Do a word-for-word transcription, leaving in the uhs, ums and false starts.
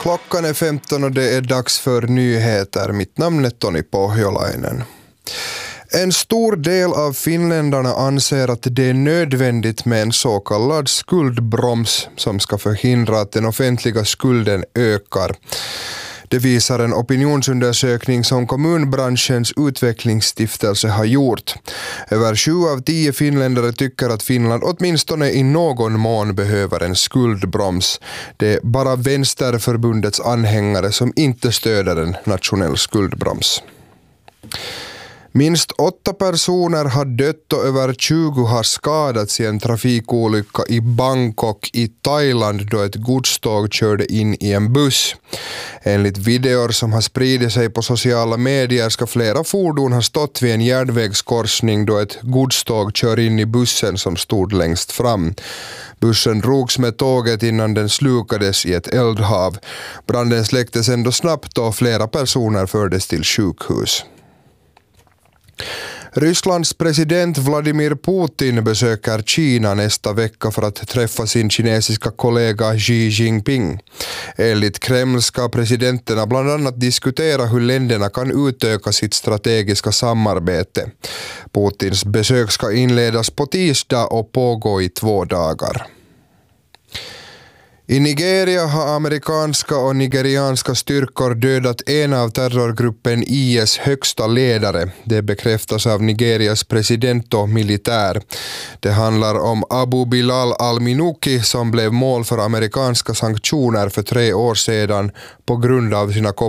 Klockan är femton och det är dags för nyheter. Mitt namn är Toni Pohjolainen. En stor del av finländarna anser att det är nödvändigt med en så kallad skuldbroms som ska förhindra att den offentliga skulden ökar. Det visar en opinionsundersökning som kommunbranschens utvecklingsstiftelse har gjort. Över sju av tio finländare tycker att Finland åtminstone i någon mån behöver en skuldbroms. Det är bara Vänsterförbundets anhängare som inte stöder en nationell skuldbroms. Minst åtta personer har dött och över tjugo har skadats i en trafikolycka i Bangkok i Thailand då ett godståg körde in i en buss. Enligt videor som har spridit sig på sociala medier ska flera fordon ha stått vid en järnvägskorsning då ett godståg kör in i bussen som stod längst fram. Bussen drogs med tåget innan den slukades i ett eldhav. Branden släcktes ändå snabbt och flera personer fördes till sjukhus. Rysslands president Vladimir Putin besöker Kina nästa vecka för att träffa sin kinesiska kollega Xi Jinping. Enligt Kreml ska presidenterna bland annat diskutera hur länderna kan utöka sitt strategiska samarbete. Putins besök ska inledas på tisdag och pågå i två dagar. I Nigeria har amerikanska och nigerianska styrkor dödat en av terrorgruppen I S högsta ledare. Det bekräftas av Nigerias president och militär. Det handlar om Abu Bilal al-Minuki som blev mål för amerikanska sanktioner för tre år sedan på grund av sina kopplingar